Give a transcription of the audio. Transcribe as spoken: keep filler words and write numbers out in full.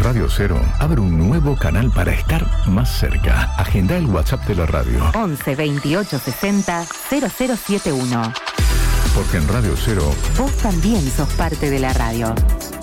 Radio Cero abre un nuevo canal para estar más cerca. Agenda el WhatsApp de la radio. once veintiocho sesenta cero cero siete uno. Porque en Radio Cero vos también sos parte de la radio.